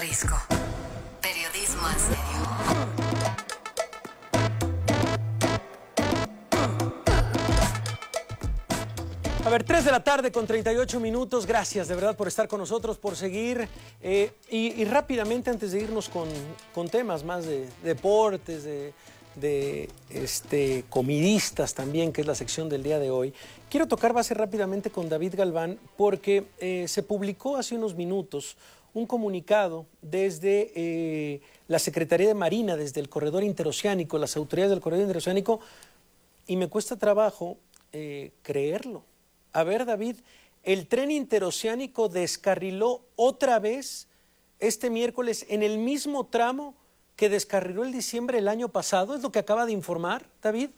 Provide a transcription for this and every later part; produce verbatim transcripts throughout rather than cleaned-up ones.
Risco. Periodismo en serio. A ver, tres de la tarde con treinta y ocho minutos. Gracias de verdad por estar con nosotros, por seguir. Eh, y, y rápidamente, antes de irnos con, con temas más de, de deportes, de, de este, comidistas también, que es la sección del día de hoy, quiero tocar base rápidamente con David Galván, porque eh, se publicó hace unos minutos un comunicado desde eh, la Secretaría de Marina, desde el Corredor Interoceánico, las autoridades del Corredor Interoceánico, y me cuesta trabajo eh, creerlo. A ver, David, el tren interoceánico descarriló otra vez este miércoles en el mismo tramo que descarriló el diciembre del año pasado. ¿Es lo que acaba de informar, David?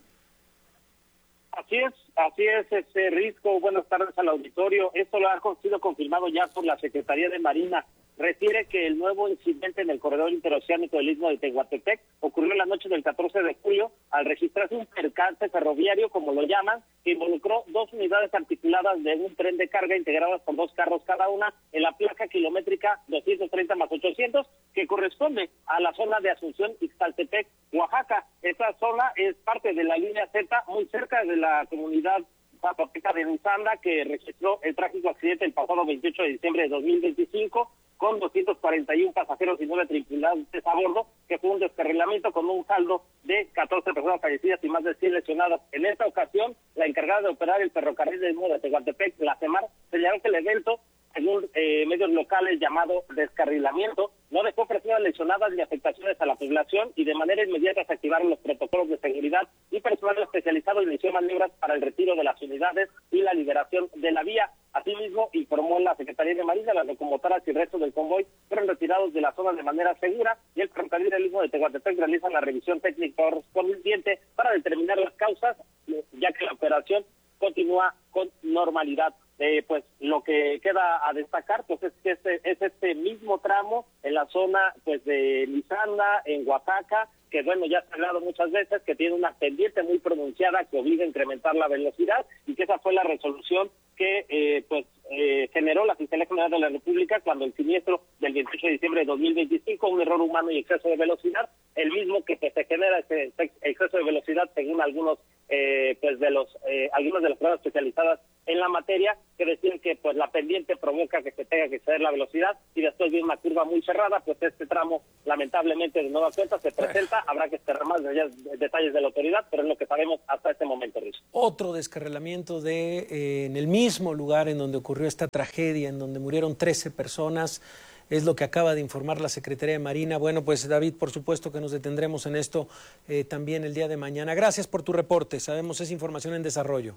Así es, así es, este Risco. Buenas tardes al auditorio. Esto lo ha sido confirmado ya por la Secretaría de Marina. Refiere que el nuevo incidente en el corredor interoceánico del Istmo de Tehuantepec ocurrió la noche del catorce de julio al registrarse un percance ferroviario, como lo llaman, que involucró dos unidades articuladas de un tren de carga integradas por dos carros cada una en la placa kilométrica doscientos treinta más ochocientos, que corresponde a la zona de Asunción, Ixtaltepec, Oaxaca. Esta zona es parte de la línea Z, muy cerca de la comunidad zapoteca de Nizanda, que registró el trágico accidente el pasado veintiocho de diciembre de dos mil veinticinco, con doscientos cuarenta y uno pasajeros y nueve tripulantes a bordo, que fue un descarrilamiento con un saldo de catorce personas fallecidas y más de cien lesionadas. En esta ocasión, la encargada de operar el ferrocarril del Istmo de Tehuantepec, la CEMAR, señaló que el evento, según eh, medios locales llamado descarrilamiento, no dejó personas lesionadas ni afectaciones a la población, y de manera inmediata se activaron los protocolos de seguridad y personal especializado inició maniobras para el retiro de las unidades y la liberación de la vía. Asimismo, informó la Secretaría de Marina, las locomotoras y el resto del convoy fueron retirados de la zona de manera segura, y el ferrocarril del Istmo de Tehuantepec realiza la revisión técnica correspondiente para determinar las causas, ya que la operación continúa con normalidad. Eh, pues lo que queda a destacar pues es que este, es este mismo tramo en la zona pues de Nizanda, en Oaxaca, que bueno, ya se ha hablado muchas veces, que tiene una pendiente muy pronunciada que obliga a incrementar la velocidad, y que esa fue la resolución que eh, pues eh, generó la Fiscalía General de la República cuando el siniestro del veintiocho de diciembre de dos mil veinticinco, un error humano y exceso de velocidad, el mismo que pues, se genera ese exceso de velocidad según algunos eh, pues de los eh, algunas de las pruebas especializadas en la materia, que decían que pues la pendiente provoca que se tenga que ceder la velocidad, y después viene una curva muy cerrada. Pues este tramo lamentablemente de nueva cuenta se presenta, habrá que esperar más detalles de la autoridad, pero es lo que sabemos hasta este momento, Luis. Otro descarrilamiento de eh, en el mismo lugar en donde ocurrió esta tragedia, en donde murieron trece personas, es lo que acaba de informar la Secretaría de Marina. Bueno, pues David, por supuesto que nos detendremos en esto eh, también el día de mañana. Gracias por tu reporte, sabemos es información en desarrollo.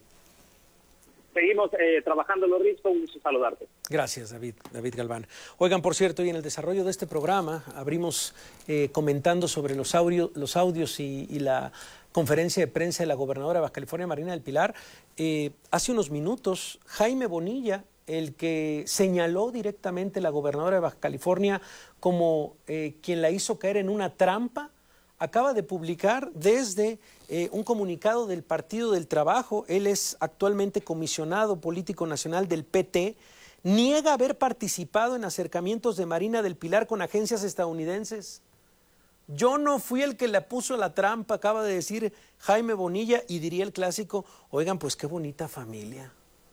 Seguimos eh, trabajando en los riscos, un gusto saludarte. Gracias, David, David Galván. Oigan, por cierto, y en el desarrollo de este programa abrimos eh, comentando sobre los, audio, los audios y, y la conferencia de prensa de la gobernadora de Baja California, Marina del Pilar. Eh, hace unos minutos, Jaime Bonilla, el que señaló directamente la gobernadora de Baja California como eh, quien la hizo caer en una trampa, acaba de publicar desde eh, un comunicado del Partido del Trabajo. Él es actualmente comisionado político nacional del P T, niega haber participado en acercamientos de Marina del Pilar con agencias estadounidenses. Yo no fui el que le puso la trampa, acaba de decir Jaime Bonilla, y diría el clásico, oigan, pues qué bonita familia.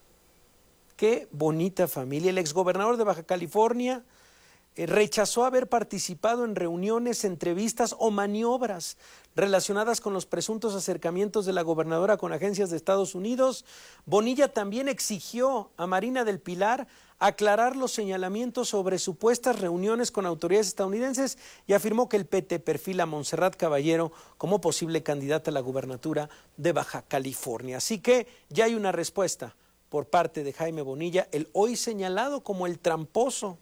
Qué bonita familia. El exgobernador de Baja California eh, rechazó haber participado en reuniones, entrevistas o maniobras relacionadas con los presuntos acercamientos de la gobernadora con agencias de Estados Unidos. Bonilla también exigió a Marina del Pilar aclarar los señalamientos sobre supuestas reuniones con autoridades estadounidenses, y afirmó que el P T perfila a Montserrat Caballero como posible candidata a la gubernatura de Baja California. Así que ya hay una respuesta por parte de Jaime Bonilla, el hoy señalado como el tramposo,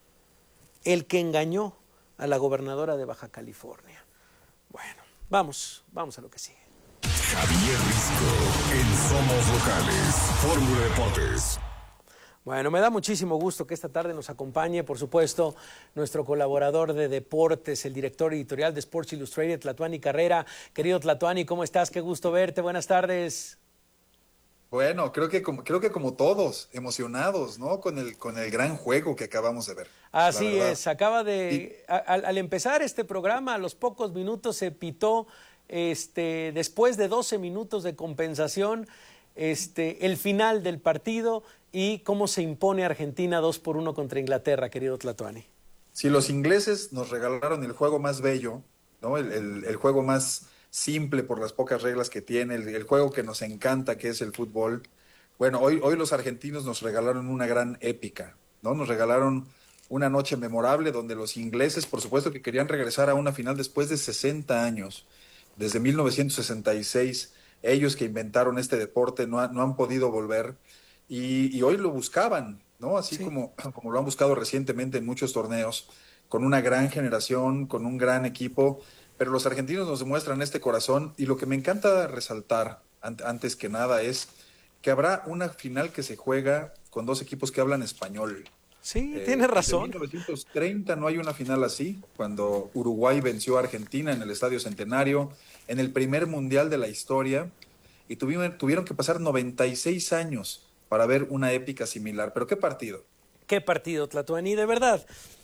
el que engañó a la gobernadora de Baja California. Bueno, vamos, vamos a lo que sigue. Javier Risco, en Somos Locales, Fórmula Deportes. Bueno, me da muchísimo gusto que esta tarde nos acompañe, por supuesto, nuestro colaborador de deportes, el director editorial de Sports Illustrated, Tlatuani Carrera. Querido Tlatuani, ¿cómo estás? Qué gusto verte, buenas tardes. Bueno, creo que como, creo que como todos, emocionados, ¿no? Con el, con el gran juego que acabamos de ver. La Así verdad. es, acaba Y de, a- al, al empezar este programa, a los pocos minutos se pitó, este, después de doce minutos de compensación, este, el final del partido y cómo se impone Argentina dos por uno contra Inglaterra, querido Tlatuani. si los ingleses nos regalaron el juego más bello, ¿no? El, el- el juego más simple por las pocas reglas que tiene, el, el juego que nos encanta, que es el fútbol. Bueno, hoy, hoy los argentinos nos regalaron una gran épica, ¿no? Nos regalaron una noche memorable donde los ingleses, por supuesto, que querían regresar a una final después de sesenta años, desde mil novecientos sesenta y seis, ellos que inventaron este deporte no, ha- no han podido volver y, y hoy lo buscaban, ¿no? Así Sí. como, como lo han buscado recientemente en muchos torneos, con una gran generación, con un gran equipo, pero los argentinos nos demuestran este corazón y lo que me encanta resaltar an- antes que nada es que habrá una final que se juega con dos equipos que hablan español. Sí, Eh, tienes desde razón. mil novecientos treinta no hay una final así, cuando Uruguay venció a Argentina en el Estadio Centenario, en el primer mundial de la historia, y tuvieron, tuvieron que pasar noventa y seis años para ver una épica similar. Pero qué partido. Qué partido, Tlatuani, de verdad.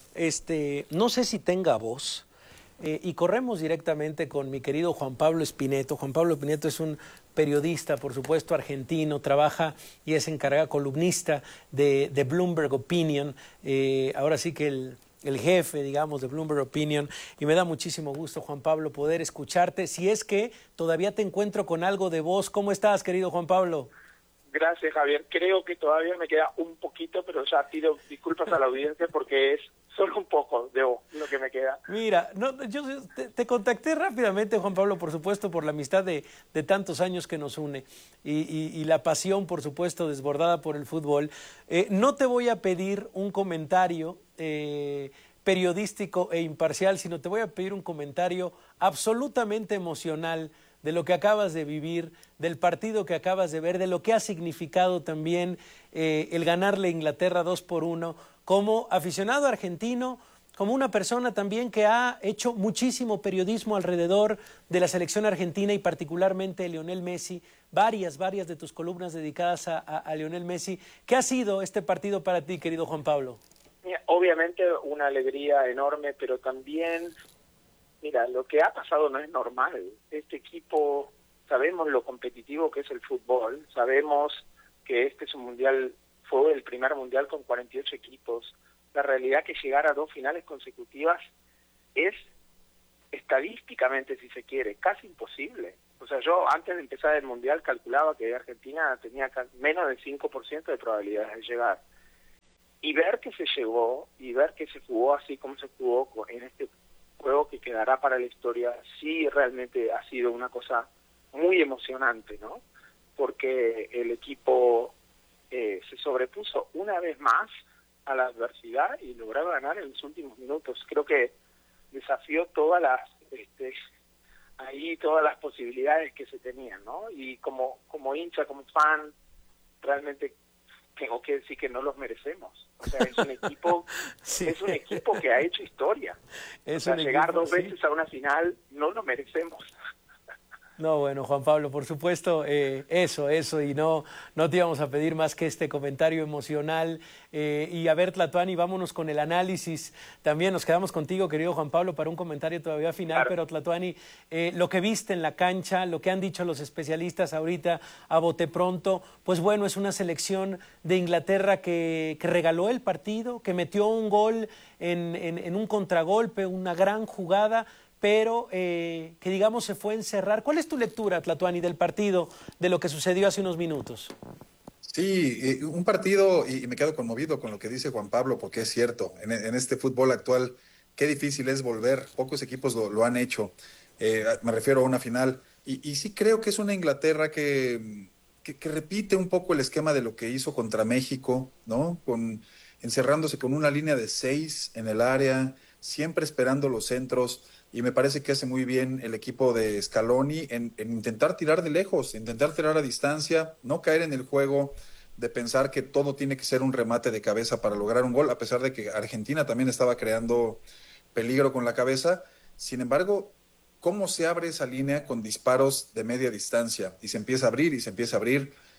Este, no sé si tenga voz. Eh, y corremos directamente con mi querido Juan Pablo Espineto. Juan Pablo Espineto es un periodista, por supuesto, argentino, trabaja y es encargado columnista de, de Bloomberg Opinion. Eh, ahora sí que el, el jefe, digamos, de Bloomberg Opinion. Y me da muchísimo gusto, Juan Pablo, poder escucharte. Si es que todavía te encuentro con algo de voz. ¿Cómo estás, querido Juan Pablo? Gracias, Javier. Creo que todavía me queda un poquito, pero ya pido disculpas a la audiencia porque es solo un poco de voz lo que me queda. Mira, no, yo te, te contacté rápidamente, Juan Pablo, por supuesto, por la amistad de, de tantos años que nos une y, y, y la pasión, por supuesto, desbordada por el fútbol. Eh, no te voy a pedir un comentario eh, periodístico e imparcial, sino te voy a pedir un comentario absolutamente emocional de lo que acabas de vivir, del partido que acabas de ver, de lo que ha significado también eh, el ganarle a Inglaterra dos por uno, como aficionado argentino, como una persona también que ha hecho muchísimo periodismo alrededor de la selección argentina y particularmente de Lionel Messi, varias, varias de tus columnas dedicadas a, a, a Lionel Messi. ¿Qué ha sido este partido para ti, querido Juan Pablo? Mira, obviamente una alegría enorme, pero también, mira, lo que ha pasado no es normal. Este equipo, sabemos lo competitivo que es el fútbol, sabemos que este es un mundial, fue el primer mundial con cuarenta y ocho equipos. La realidad que llegar a dos finales consecutivas es, estadísticamente, si se quiere, casi imposible. O sea, yo antes de empezar el mundial calculaba que Argentina tenía menos del cinco por ciento de probabilidades de llegar. Y ver que se llegó, y ver que se jugó así como se jugó en este juego que quedará para la historia, sí realmente ha sido una cosa muy emocionante, ¿no? Porque el equipo eh, se sobrepuso una vez más a la adversidad y logró ganar en los últimos minutos. Creo que desafió todas las este, ahí todas las posibilidades que se tenían, ¿no? Y como como hincha, como fan, realmente tengo que decir que no los merecemos. O sea, es un equipo sí. es un equipo que ha hecho historia. Es o sea, llegar equipo, dos sí. veces a una final no lo merecemos. No, bueno, Juan Pablo, por supuesto, eh, eso, eso, y no, no te íbamos a pedir más que este comentario emocional. Eh, y a ver, Tlatuani, vámonos con el análisis. También nos quedamos contigo, querido Juan Pablo, para un comentario todavía final, claro. Pero Tlatuani, eh, lo que viste en la cancha, lo que han dicho los especialistas ahorita a bote pronto, pues bueno, es una selección de Inglaterra que, que regaló el partido, que metió un gol en, en, en un contragolpe, una gran jugada, pero eh, que digamos se fue a encerrar. ¿Cuál es tu lectura, Tlatuani, del partido, de lo que sucedió hace unos minutos? Sí, un partido, y me quedo conmovido con lo que dice Juan Pablo, porque es cierto, en, en este fútbol actual, qué difícil es volver, pocos equipos lo, lo han hecho, eh, me refiero a una final, y, y sí creo que es una Inglaterra que, que, que repite un poco el esquema de lo que hizo contra México, ¿no? Con, encerrándose con una línea de seis en el área, siempre esperando los centros, y me parece que hace muy bien el equipo de Scaloni en, en intentar tirar de lejos, intentar tirar a distancia, no caer en el juego de pensar que todo tiene que ser un remate de cabeza para lograr un gol, a pesar de que Argentina también estaba creando peligro con la cabeza. Sin embargo, ¿cómo se abre esa línea con disparos de media distancia? Y se empieza a abrir y se empieza a abrir.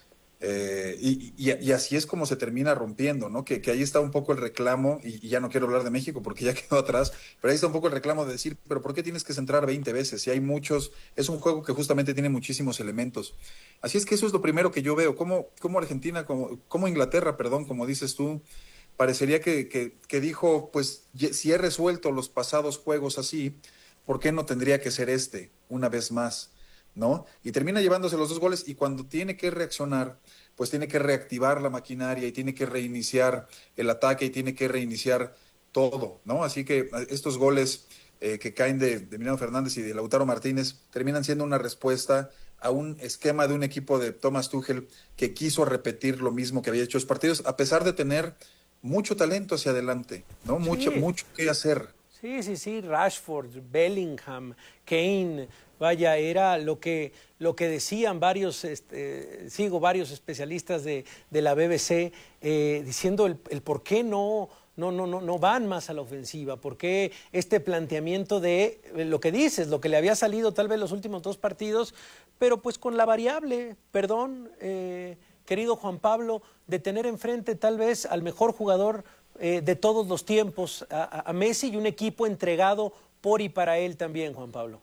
Eh, y, y, y así es como se termina rompiendo, ¿no? Que, que ahí está un poco el reclamo, y, y ya no quiero hablar de México porque ya quedó atrás, pero ahí está un poco el reclamo de decir, pero ¿por qué tienes que centrar veinte veces? Si hay muchos, es un juego que justamente tiene muchísimos elementos. Así es que eso es lo primero que yo veo, cómo, cómo Argentina, como, cómo Inglaterra, perdón, como dices tú, parecería que, que, que dijo, pues si he resuelto los pasados juegos así, ¿por qué no tendría que ser este una vez más? ¿No? Y termina llevándose los dos goles, y cuando tiene que reaccionar, pues tiene que reactivar la maquinaria y tiene que reiniciar el ataque y tiene que reiniciar todo, ¿no? Así que estos goles eh, que caen de, de Emiliano Fernández y de Lautaro Martínez terminan siendo una respuesta a un esquema de un equipo de Thomas Tuchel que quiso repetir lo mismo que había hecho los partidos, a pesar de tener mucho talento hacia adelante, ¿no? Mucho, Sí. mucho que hacer. Sí, sí, sí, Rashford, Bellingham, Kane, vaya, era lo que, lo que decían varios, este, sigo varios especialistas de, de la B B C, eh, diciendo el, el por qué no, no, no, no, no van más a la ofensiva, por qué este planteamiento de eh, lo que dices, lo que le había salido tal vez los últimos dos partidos, pero pues con la variable, perdón, eh, querido Juan Pablo, de tener enfrente tal vez al mejor jugador Eh, de todos los tiempos, a, a Messi, y un equipo entregado por y para él también, Juan Pablo.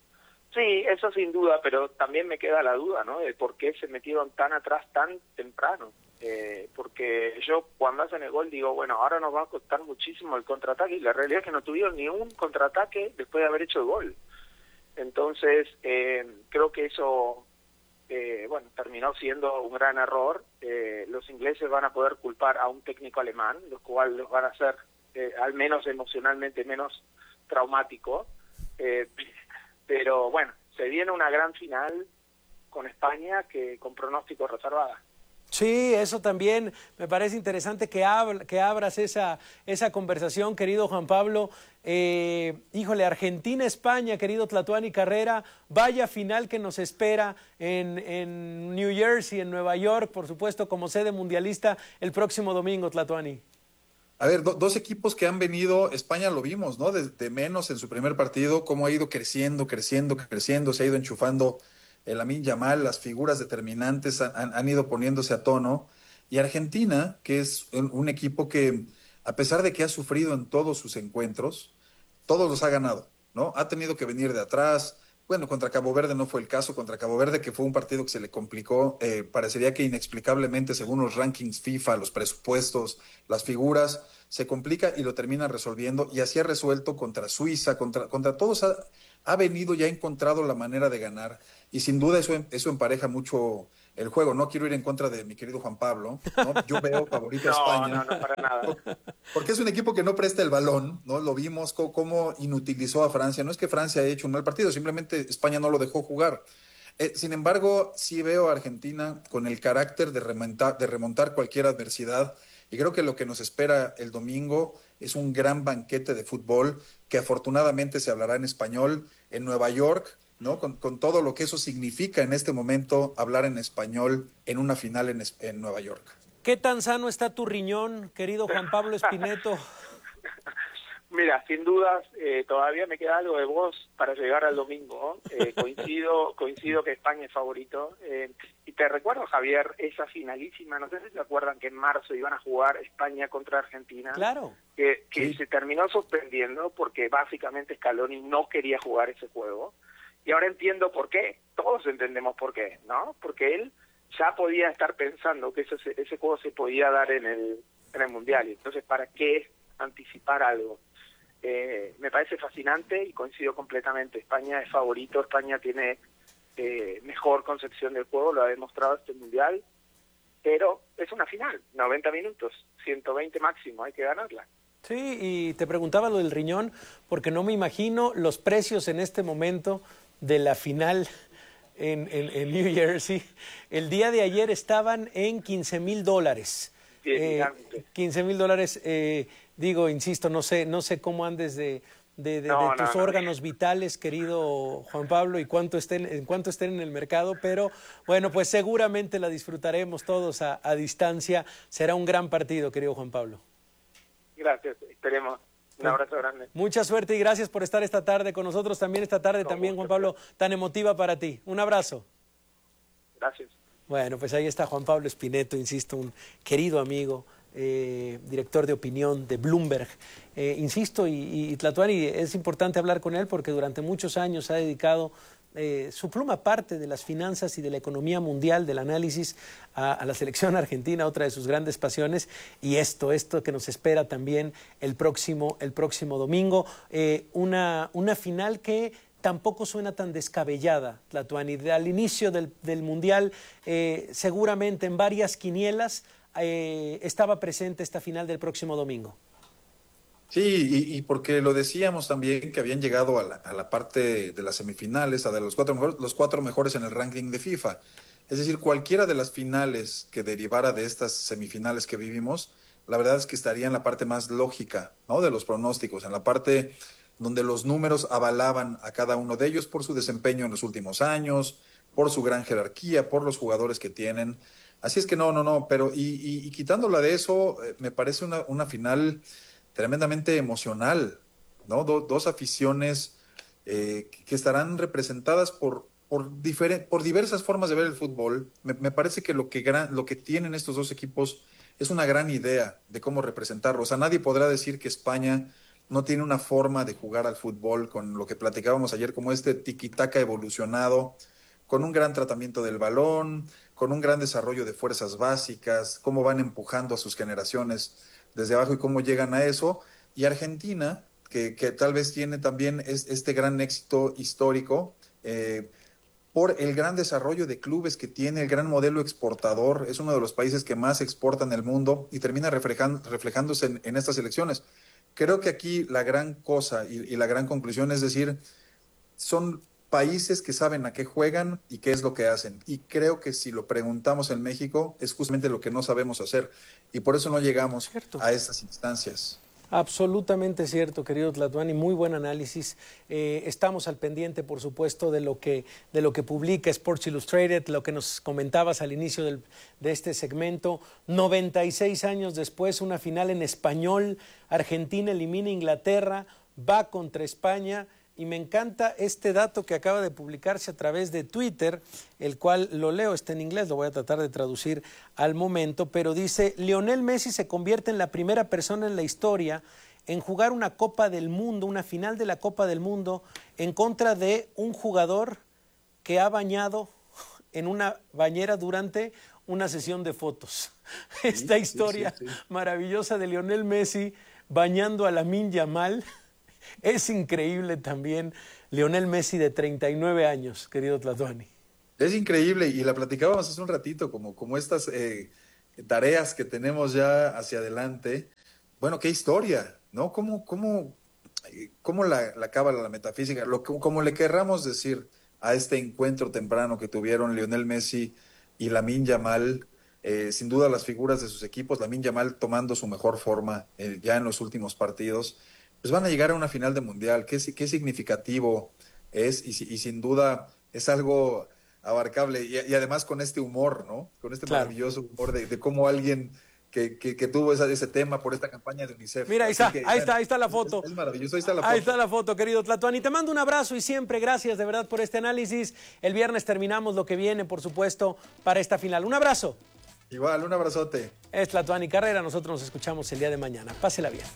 Sí, eso sin duda, pero también me queda la duda, ¿no? De por qué se metieron tan atrás tan temprano. Eh, porque yo cuando hacen el gol digo, bueno, ahora nos va a costar muchísimo el contraataque, y la realidad es que no tuvieron ni un contraataque después de haber hecho el gol. Entonces, eh, creo que eso... Eh, bueno, terminó siendo un gran error. Eh, los ingleses van a poder culpar a un técnico alemán, lo cual los van a hacer eh, al menos emocionalmente menos traumático. Eh, pero bueno, se viene una gran final con España que con pronóstico reservada. Sí, eso también me parece interesante que, hab que abras esa, esa conversación, querido Juan Pablo. Eh, híjole, Argentina-España, querido Tlatuani Carrera, vaya final que nos espera en, en New Jersey, en Nueva York, por supuesto, como sede mundialista el próximo domingo, Tlatuani. A ver, do, dos equipos que han venido, España lo vimos, ¿no? De, de menos en su primer partido, cómo ha ido creciendo, creciendo, creciendo, se ha ido enchufando el Lamine Yamal, las figuras determinantes han, han ido poniéndose a tono. Y Argentina, que es un, un equipo que, a pesar de que ha sufrido en todos sus encuentros, todos los ha ganado, ¿no? Ha tenido que venir de atrás. Bueno, contra Cabo Verde no fue el caso, contra Cabo Verde, que fue un partido que se le complicó, eh, parecería que inexplicablemente, según los rankings FIFA, los presupuestos, las figuras, se complica y lo termina resolviendo, y así ha resuelto contra Suiza, contra, contra todos, ha, ha venido y ha encontrado la manera de ganar, y sin duda eso, eso empareja mucho el juego. No quiero ir en contra de mi querido Juan Pablo, ¿no? Yo veo favorito a No, España. no, no, para nada. Porque es un equipo que no presta el balón, ¿no? Lo vimos cómo, cómo inutilizó a Francia. No es que Francia haya hecho un mal partido, simplemente España no lo dejó jugar. Eh, sin embargo, sí veo a Argentina con el carácter de remontar, de remontar cualquier adversidad, y creo que lo que nos espera el domingo es un gran banquete de fútbol que afortunadamente se hablará en español en Nueva York, ¿no? Con, con todo lo que eso significa en este momento, hablar en español en una final en, en Nueva York. ¿Qué tan sano está tu riñón, querido Juan Pablo Espineto? Mira, sin dudas, eh, todavía me queda algo de voz para llegar al domingo. Eh, coincido coincido que España es favorito. Eh, y te recuerdo, Javier, esa finalísima, no sé si se acuerdan que en marzo iban a jugar España contra Argentina. Claro. Que, que Sí. se terminó suspendiendo porque básicamente Scaloni no quería jugar ese juego. Y ahora entiendo por qué. Todos entendemos por qué, ¿no? Porque él ya podía estar pensando que ese, ese juego se podía dar en el, en el Mundial. Y entonces, ¿para qué anticipar algo? Eh, me parece fascinante y coincido completamente. España es favorito, España tiene eh, mejor concepción del juego, lo ha demostrado este Mundial, pero es una final, noventa minutos, ciento veinte máximo, hay que ganarla. Sí, y te preguntaba lo del riñón, porque no me imagino los precios en este momento de la final en, en, en New Jersey. El día de ayer estaban en quince mil dólares. Eh, quince mil dólares, eh, digo, insisto, no sé, no sé cómo andes de, de, de, no, de tus no, no. órganos vitales, querido Juan Pablo, y cuánto estén, en cuánto estén en el mercado, pero bueno, pues seguramente la disfrutaremos todos a, a distancia. Será un gran partido, querido Juan Pablo. Gracias, esperemos. Un abrazo grande. Mucha suerte y gracias por estar esta tarde con nosotros, también esta tarde, Con también gusto, Juan Pablo, tan emotiva para ti. Un abrazo. Gracias. Bueno, pues ahí está Juan Pablo Espineto, insisto, un querido amigo, eh, director de opinión de Bloomberg. Eh, insisto, y, y Tlatuani, es importante hablar con él porque durante muchos años ha dedicado eh, su pluma parte de las finanzas y de la economía mundial, del análisis a, a la selección argentina, otra de sus grandes pasiones, y esto, esto que nos espera también el próximo, el próximo domingo, eh, una, una final que tampoco suena tan descabellada, Tlatuani. Al inicio del, del Mundial, eh, seguramente en varias quinielas eh, estaba presente esta final del próximo domingo. Sí, y, y porque lo decíamos también que habían llegado a la, a la parte de las semifinales, a de los cuatro, mejores, los cuatro mejores en el ranking de FIFA. Es decir, cualquiera de las finales que derivara de estas semifinales que vivimos, la verdad es que estaría en la parte más lógica, ¿no?, de los pronósticos, en la parte donde los números avalaban a cada uno de ellos por su desempeño en los últimos años, por su gran jerarquía, por los jugadores que tienen. Así es que no, no, no, pero y, y, y quitándola de eso, eh, me parece una, una final tremendamente emocional, ¿no? Do, dos aficiones eh, que estarán representadas por, por, diferen, por diversas formas de ver el fútbol. Me, me parece que lo que, gran, lo que tienen estos dos equipos es una gran idea de cómo representarlo. O sea, nadie podrá decir que España no tiene una forma de jugar al fútbol con lo que platicábamos ayer, como este tiki-taka evolucionado, con un gran tratamiento del balón, con un gran desarrollo de fuerzas básicas, cómo van empujando a sus generaciones desde abajo y cómo llegan a eso. Y Argentina, que, que tal vez tiene también es, este gran éxito histórico, eh, por el gran desarrollo de clubes que tiene, el gran modelo exportador, es uno de los países que más exporta en el mundo y termina reflejan, reflejándose en, en estas elecciones. Creo que aquí la gran cosa y, y la gran conclusión es decir, son países que saben a qué juegan y qué es lo que hacen. Y creo que si lo preguntamos en México es justamente lo que no sabemos hacer. Y por eso no llegamos Cierto. a estas instancias. Absolutamente cierto, querido Tlatuani, muy buen análisis. Eh, estamos al pendiente, por supuesto, de lo que de lo que publica Sports Illustrated, lo que nos comentabas al inicio del, de este segmento. noventa y seis años después, una final en español. Argentina elimina a Inglaterra, va contra España. Y me encanta este dato que acaba de publicarse a través de Twitter, el cual lo leo, está en inglés, lo voy a tratar de traducir al momento, pero dice: Lionel Messi se convierte en la primera persona en la historia en jugar una Copa del Mundo, una final de la Copa del Mundo, en contra de un jugador que ha bañado en una bañera durante una sesión de fotos. Sí, Esta historia sí, sí, sí. maravillosa de Lionel Messi bañando a Lamine Yamal. Es increíble también Lionel Messi de treinta y nueve años, querido Tlatuani. Es increíble y la platicábamos hace un ratito, como, como estas eh, tareas que tenemos ya hacia adelante. Bueno, qué historia, ¿no? ¿Cómo, cómo, cómo la, la cábala, la metafísica, lo, como le querramos decir a este encuentro temprano que tuvieron Lionel Messi y Lamine Yamal, eh, sin duda las figuras de sus equipos, Lamine Yamal tomando su mejor forma eh, ya en los últimos partidos, pues van a llegar a una final de mundial. Qué, qué significativo es y, y sin duda es algo abarcable y, y además con este humor, ¿no? Con este claro. maravilloso humor de, de cómo alguien que, que, que tuvo esa, ese tema por esta campaña de UNICEF. Mira, ahí está, que, ahí bueno, está, ahí está la foto. Es, es maravilloso, ahí está la foto. Ahí está la foto, querido Tlatuani. Te mando un abrazo y siempre gracias de verdad por este análisis. El viernes terminamos lo que viene, por supuesto, para esta final. Un abrazo. Igual, un abrazote. Es Tlatuani Carrera, nosotros nos escuchamos el día de mañana. Pásela bien.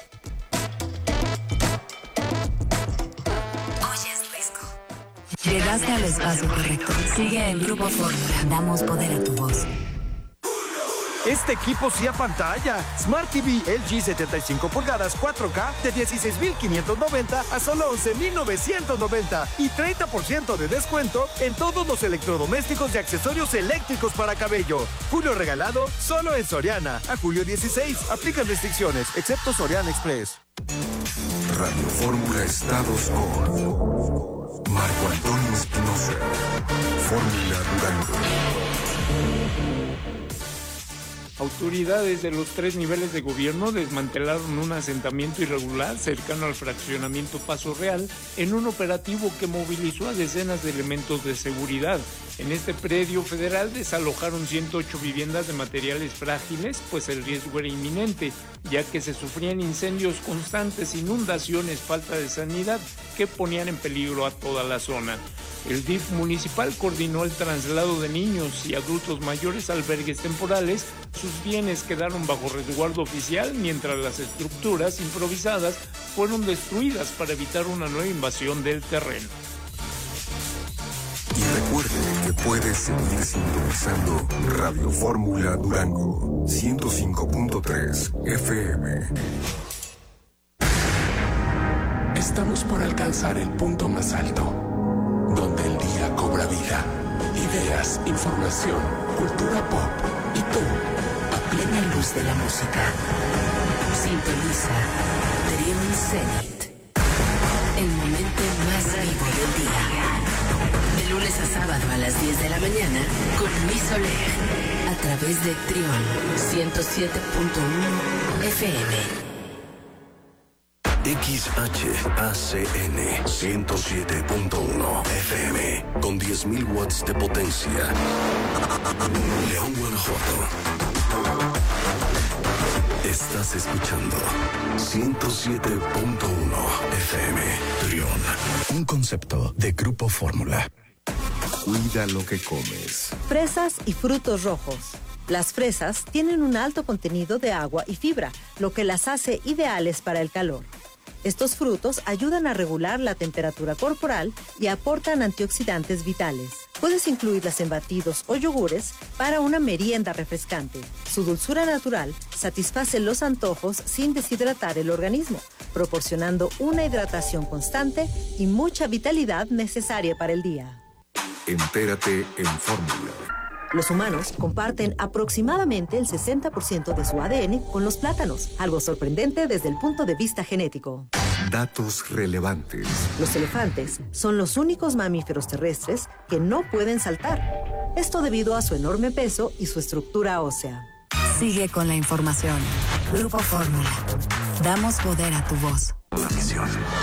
Llegaste al espacio correcto. Sigue el Grupo Fórmula. Damos poder a tu voz. Este equipo sí a pantalla. Smart T V L G setenta y cinco pulgadas cuatro K de dieciséis mil quinientos noventa a solo once mil novecientos noventa y treinta por ciento de descuento en todos los electrodomésticos y accesorios eléctricos para cabello. Julio regalado solo en Soriana. A julio dieciséis. Aplican restricciones, excepto Soriana Express. Radio Fórmula Estados con Marco Antonio Espinosa. Fórmula Durango. Autoridades de los tres niveles de gobierno desmantelaron un asentamiento irregular cercano al fraccionamiento Paso Real en un operativo que movilizó a decenas de elementos de seguridad. En este predio federal desalojaron ciento ocho viviendas de materiales frágiles, pues el riesgo era inminente, ya que se sufrían incendios constantes, inundaciones, falta de sanidad que ponían en peligro a toda la zona. El D I F municipal coordinó el traslado de niños y adultos mayores a albergues temporales. Sus bienes quedaron bajo resguardo oficial, mientras las estructuras improvisadas fueron destruidas para evitar una nueva invasión del terreno. Y recuerde que puede seguir sintonizando Radio Fórmula Durango, ciento cinco punto tres F M. Estamos por alcanzar el punto más alto, donde el día cobra vida. Ideas, información, cultura pop y tú, a plena luz de la música. Sintoniza Dream Zenith, el momento más vivo del día. De lunes a sábado a las diez de la mañana con Luis Soler, a través de Trión ciento siete punto uno F M. X H A C N ciento siete punto uno F M con diez mil watts de potencia. León, Guanajuato. Estás escuchando ciento siete punto uno F M. Trión, un concepto de Grupo Fórmula. Cuida lo que comes. Fresas y frutos rojos. Las fresas tienen un alto contenido de agua y fibra, lo que las hace ideales para el calor. Estos frutos ayudan a regular la temperatura corporal y aportan antioxidantes vitales. Puedes incluirlas en batidos o yogures para una merienda refrescante. Su dulzura natural satisface los antojos sin deshidratar el organismo, proporcionando una hidratación constante y mucha vitalidad necesaria para el día. Entérate en Fórmula. Los humanos comparten aproximadamente el sesenta por ciento de su A D N con los plátanos, algo sorprendente desde el punto de vista genético. Datos relevantes. Los elefantes son los únicos mamíferos terrestres que no pueden saltar. Esto debido a su enorme peso y su estructura ósea. Sigue con la información. Grupo Fórmula. Damos poder a tu voz. La misión